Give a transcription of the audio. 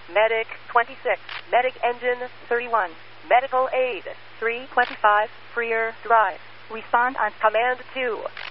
Medic 26. Medic engine 31. Medical aid 325 Freer Drive. Respond on Command 2.